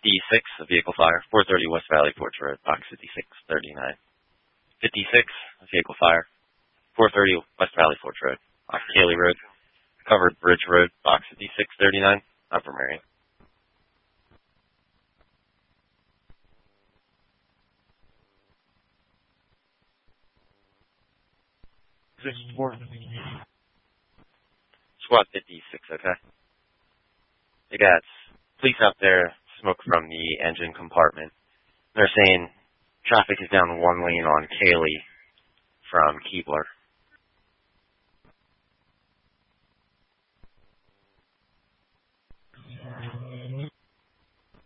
56, a vehicle fire. 430 West Valley Porch Road, box 5639. 56, a vehicle fire. 430 West Valley Porch Road, box Cayley Road. Covered Bridge Road, box 5639, Upper Marion. Squad 56, okay. They got police out there, smoke from the engine compartment. They're saying traffic is down one lane on Cayley from Keebler.